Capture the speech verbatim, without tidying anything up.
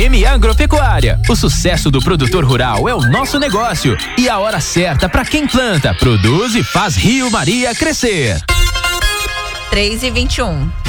M Agropecuária. O sucesso do produtor rural é o nosso negócio e a hora certa para quem planta, produz e faz Rio Maria crescer. três e vinte e um.